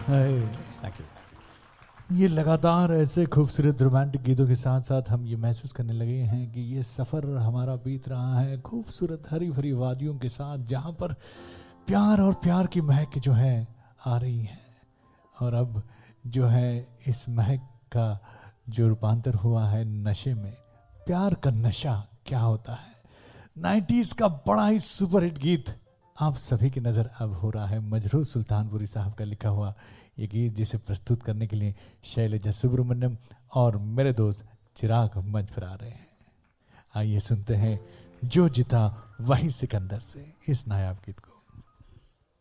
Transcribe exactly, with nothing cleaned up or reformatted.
Thank you. ये लगातार ऐसे खूबसूरत रोमांटिक गीतों के साथ साथ हम ये महसूस करने लगे हैं कि ये सफ़र हमारा बीत रहा है खूबसूरत हरी भरी वादियों के साथ, जहाँ पर प्यार और प्यार की महक जो है आ रही है। और अब जो है इस महक का जो रूपांतर हुआ है नशे में, प्यार का नशा क्या होता है। नाइन्टीज़ का बड़ा ही सुपरहिट गीत आप सभी की नज़र अब हो रहा है मजरूर सुल्तानपुरी साहब का लिखा हुआ ये गीत, जिसे प्रस्तुत करने के लिए शैलजा सुब्रमण्यम और मेरे दोस्त चिराग मंच पर आ रहे हैं। आइए सुनते हैं जो जीता वही सिकंदर से इस नायाब गीत को।